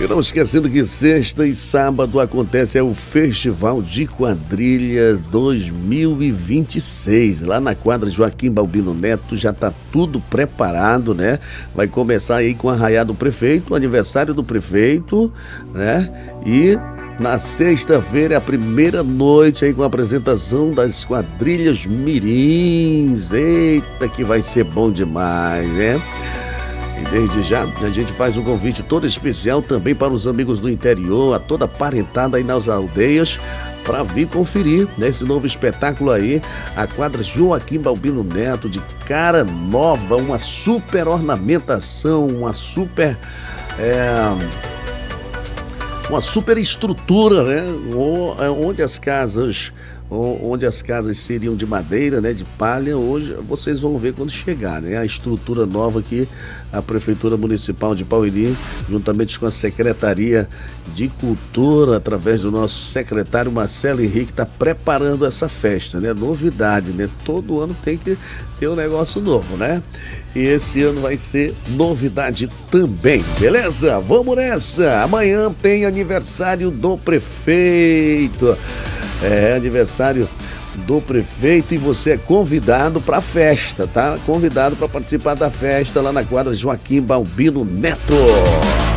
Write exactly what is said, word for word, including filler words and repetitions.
E não esquecendo que sexta e sábado acontece é o Festival de Quadrilhas dois mil e vinte e seis. Lá na quadra Joaquim Balbino Neto já está tudo preparado, né? Vai começar aí com a arraiá do prefeito, o aniversário do prefeito, né? E na sexta-feira é a primeira noite aí com a apresentação das quadrilhas mirins. Eita, que vai ser bom demais, né? E desde já a gente faz um convite todo especial também para os amigos do interior, a toda a parentada aí nas aldeias, para vir conferir, né, esse novo espetáculo aí, a quadra Joaquim Balbino Neto, de cara nova, uma super ornamentação, uma super... É... uma super estrutura, né? Onde as casas, onde as casas seriam de madeira, né? De palha, hoje vocês vão ver quando chegar, né? A estrutura nova que a Prefeitura Municipal de Pauiri, juntamente com a Secretaria de Cultura, através do nosso secretário Marcelo Henrique, está preparando essa festa, né? Novidade, né? Todo ano tem que ter um negócio novo, né? E esse ano vai ser novidade também, beleza? Vamos nessa! Amanhã tem aniversário do prefeito. É, aniversário do prefeito e você é convidado para a festa, tá? Convidado para participar da festa lá na quadra Joaquim Balbino Neto.